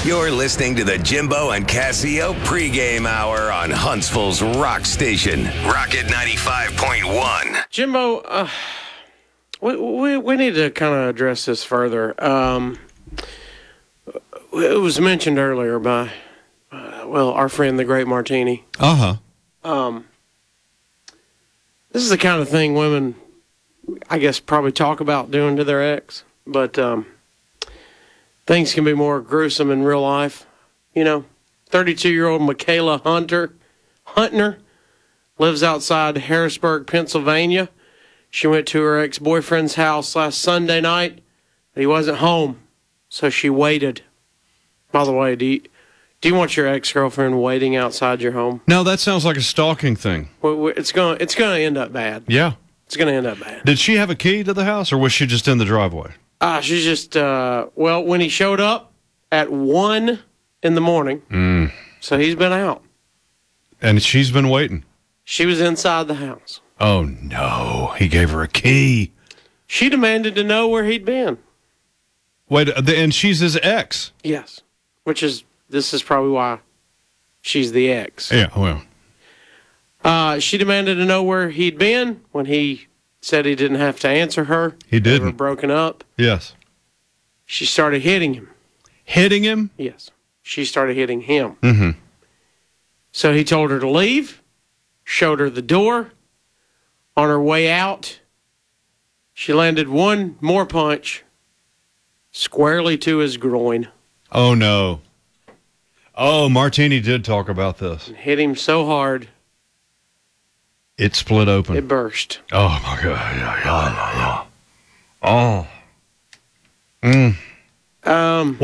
You're listening to the Jimbo and Casio pregame hour on Huntsville's Rock Station, Rocket 95.1. Jimbo, we need to kind of address this further. It was mentioned earlier by, our friend, the Great Martini. Uh-huh. This is the kind of thing women, I guess, probably talk about doing to their ex, but things can be more gruesome in real life. 32-year-old Michaela Huntner lives outside Harrisburg, Pennsylvania. She went to her ex-boyfriend's house last Sunday night, but he wasn't home, so she waited. By the way, do you want your ex-girlfriend waiting outside your home? No, that sounds like a stalking thing. Well, it's gonna end up bad. Yeah. It's going to end up bad. Did she have a key to the house, or was she just in the driveway? She's just, when he showed up at 1 in the morning, so he's been out. And she's been waiting. She was inside the house. Oh, no. He gave her a key. She demanded to know where he'd been. Wait, and she's his ex? Yes. This is probably why she's the ex. Yeah, well. She demanded to know where he'd been when he said he didn't have to answer her. He didn't. They were broken up. Yes. She started hitting him. Hitting him? Yes. She started hitting him. Mm-hmm. So he told her to leave, showed her the door. On her way out, she landed one more punch squarely to his groin. Oh, no. Oh, Martini did talk about this. And hit him so hard, it split open. it burst. Oh, my God. Yeah. Oh.